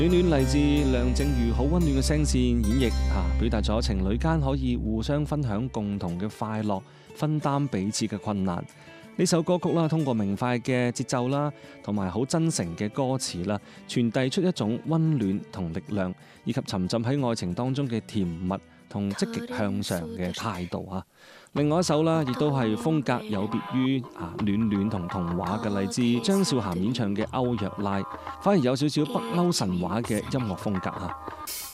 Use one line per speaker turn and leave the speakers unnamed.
暖暖嚟自梁靜茹好溫暖嘅聲線演繹表達咗情侶間可以互相分享共同嘅快樂，分擔彼此嘅困難。呢首歌曲啦，通過明快嘅節奏啦，同埋好真誠嘅歌詞啦，傳遞出一種溫暖同力量，以及沉浸喺愛情當中嘅甜蜜同積極向上嘅態度啊！另外一首啦，亦都係風格有別於暖暖同童話嘅，嚟自張韶涵演唱嘅《歐若拉》，反而有少少北歐神話嘅音樂風格啊！